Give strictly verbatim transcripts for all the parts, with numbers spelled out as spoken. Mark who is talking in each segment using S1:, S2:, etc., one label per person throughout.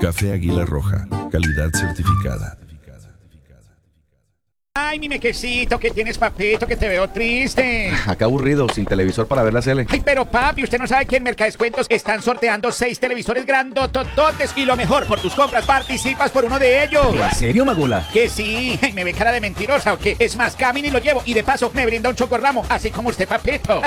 S1: Café Águila Roja, calidad certificada.
S2: Ay, mi mequecito, ¿qué tienes, papito? Que te veo triste.
S3: Acá aburrido, sin televisor para ver la tele.
S2: Ay, pero papi, ¿usted no sabe que en Mercadescuentos están sorteando seis televisores grandotototes? Y lo mejor, por tus compras participas por uno de ellos.
S3: ¿En serio, Magula?
S2: Que sí. Ay, ¿me ve cara de mentirosa o qué? Es más, camino y lo llevo. Y de paso, me brinda un chocorramo, así como usted, papito.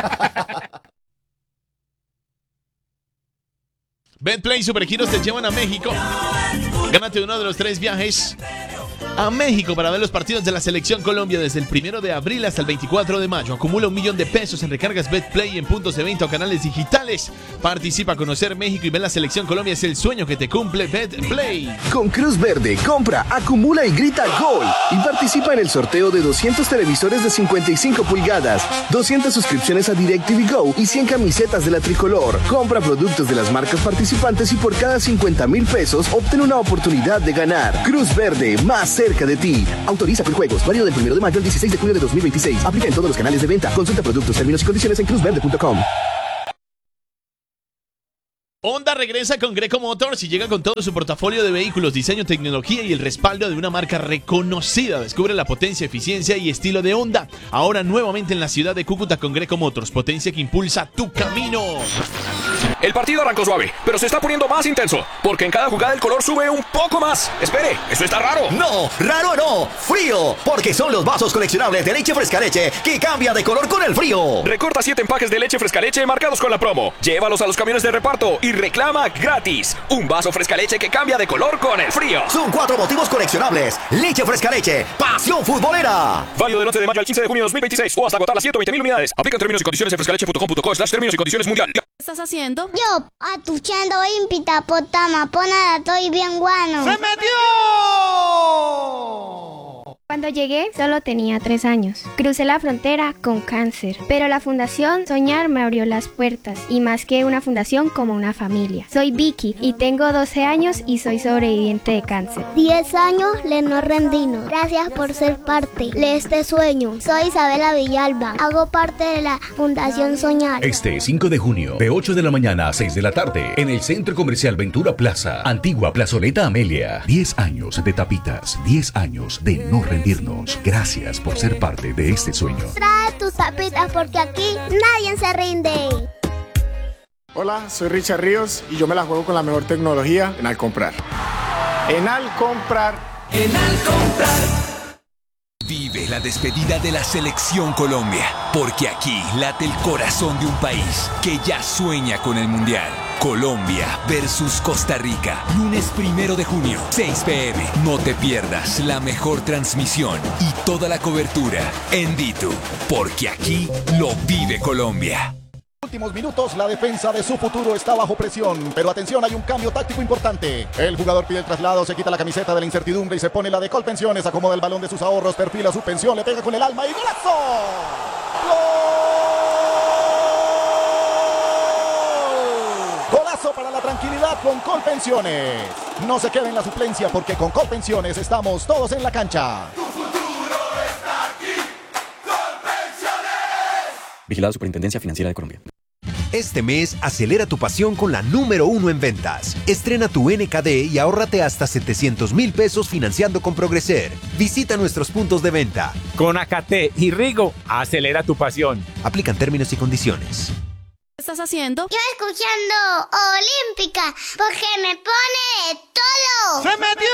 S4: Betplay y Supergiros te llevan a México. Gánate uno de los tres viajes a México para ver los partidos de la Selección Colombia desde el primero de abril hasta el veinticuatro de mayo. Acumula un millón de pesos en recargas Betplay en puntos de venta o canales digitales. Participa a conocer México y ver la Selección Colombia. Es el sueño que te cumple Betplay.
S5: Con Cruz Verde, compra, acumula y grita gol. Y participa en el sorteo de doscientos televisores de cincuenta y cinco pulgadas, doscientas suscripciones a DirecTV Go y cien camisetas de la tricolor. Compra productos de las marcas participantes y por cada cincuenta mil pesos obtén una oportunidad de ganar. Cruz Verde, más cerca de ti. Autoriza con juegos. Válido del primero de mayo al dieciséis de junio de dos mil veintiséis. Aplica en todos los canales de venta. Consulta productos, términos y condiciones en cruz verde punto com.
S4: Honda regresa con Greco Motors y llega con todo su portafolio de vehículos, diseño, tecnología y el respaldo de una marca reconocida. Descubre la potencia, eficiencia y estilo de Honda. Ahora nuevamente en la ciudad de Cúcuta con Greco Motors. Potencia que impulsa tu camino.
S6: El partido arrancó suave, pero se está poniendo más intenso, porque en cada jugada el color sube un poco más. Espere, esto está raro.
S7: No, raro no, frío, porque son los vasos coleccionables de leche fresca leche que cambia de color con el frío.
S6: Recorta siete empaques de leche fresca leche marcados con la promo. Llévalos a los camiones de reparto y reclama gratis un vaso fresca leche que cambia de color con el frío.
S7: Son cuatro motivos coleccionables. Leche fresca leche, pasión futbolera.
S6: Válido del once de mayo al quince de junio de dos mil veintiséis o hasta agotar las ciento veinte mil unidades. Aplica términos y condiciones en frescaleche punto com punto co slash términos y condiciones mundial.
S8: ¿Qué estás haciendo?
S9: Yo, atuchando impita potama, ponada, estoy bien guano.
S2: ¡Se metió!
S10: Cuando llegué, solo tenía tres años. Crucé la frontera con cáncer, pero la Fundación Soñar me abrió las puertas, y más que una fundación, como una familia. Soy Vicky, y tengo doce años y soy sobreviviente de cáncer.
S9: diez años le no rendino. Gracias por ser parte de este sueño. Soy Isabela Villalba, hago parte de la Fundación Soñar.
S11: Este cinco de junio, de ocho de la mañana a seis de la tarde, en el Centro Comercial Ventura Plaza, antigua Plazoleta Amelia. diez años de tapitas, diez años de no rendirnos. Gracias por ser parte de este sueño.
S9: Trae tus tapitas porque aquí nadie se rinde.
S12: Hola, soy Richard Ríos y yo me la juego con la mejor tecnología en Alcomprar. En Alcomprar.
S13: En Alcomprar. Vive la despedida de la Selección Colombia, porque aquí late el corazón de un país que ya sueña con el Mundial. Colombia versus Costa Rica, lunes primero de junio, seis pe eme. No te pierdas la mejor transmisión y toda la cobertura en DiTu, porque aquí lo vive Colombia.
S14: Últimos minutos, la defensa de su futuro está bajo presión, pero atención, hay un cambio táctico importante. El jugador pide el traslado, se quita la camiseta de la incertidumbre y se pone la de Colpensiones, acomoda el balón de sus ahorros, perfila su pensión, le pega con el alma y ¡golazo! ¡Gol! ¡Golazo para la tranquilidad con Colpensiones! No se quede en la suplencia porque con Colpensiones estamos todos en la cancha.
S15: Tu futuro está aquí, Colpensiones.
S16: Vigilado Superintendencia Financiera de Colombia.
S17: Este mes, acelera tu pasión con la número uno en ventas. Estrena tu N K D y ahórrate hasta setecientos mil pesos financiando con Progreser. Visita nuestros puntos de venta.
S18: Con A K T y Rigo, acelera tu pasión.
S17: Aplican términos y condiciones.
S8: ¿Qué estás haciendo?
S9: Yo escuchando Olímpica, porque me pone todo.
S2: ¡Se metió!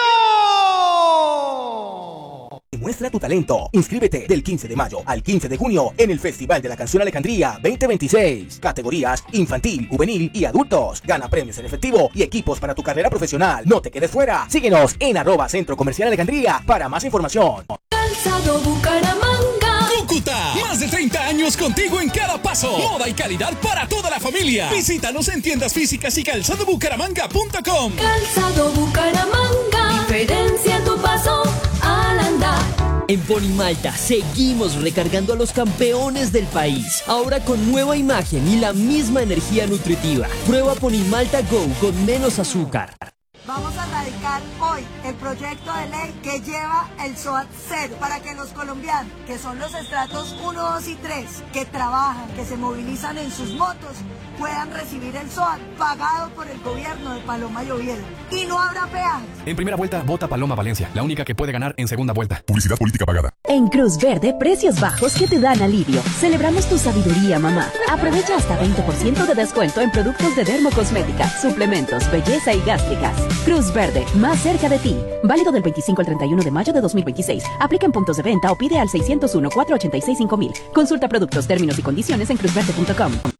S19: Muestra tu talento. Inscríbete del quince de mayo al quince de junio en el Festival de la Canción Alejandría veinte veintiséis. Categorías infantil, juvenil y adultos. Gana premios en efectivo y equipos para tu carrera profesional. No te quedes fuera. Síguenos en arroba Centro Comercial Alejandría para más información.
S20: Calzado Bucaramanga.
S21: Cúcuta, más de treinta años contigo en cada paso. Moda y calidad para toda la familia. Visítanos en tiendas físicas y calzado bucaramanga punto com.
S20: Calzado Bucaramanga. Diferencia en tu paso al andar.
S22: En Ponimalta seguimos recargando a los campeones del país, ahora con nueva imagen y la misma energía nutritiva. Prueba Ponimalta Go con menos azúcar.
S1: Vamos a radicar hoy el proyecto de ley que lleva el SOAT cero para que los colombianos, que son los estratos uno, dos y tres, que trabajan, que se movilizan en sus motos, puedan recibir el SOAT pagado por el gobierno de Paloma y Oviedo. Y no habrá peajes.
S3: En primera vuelta, vota Paloma Valencia, la única que puede ganar en segunda vuelta.
S23: Publicidad política pagada.
S24: En Cruz Verde, precios bajos que te dan alivio. Celebramos tu sabiduría, mamá. Aprovecha hasta veinte por ciento de descuento en productos de dermocosmética, suplementos, belleza y gástricas. Cruz Verde, más cerca de ti. Válido del veinticinco al treinta y uno de mayo de dos mil veintiséis. Aplica en puntos de venta o pide al seiscientos uno, cuatrocientos ochenta y seis, cinco mil. Consulta productos, términos y condiciones en cruz verde punto com.